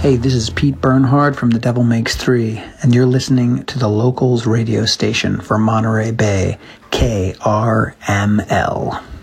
Hey, this is Pete Bernhard from The Devil Makes Three, and you're listening to the Locals radio station for Monterey Bay, KRML.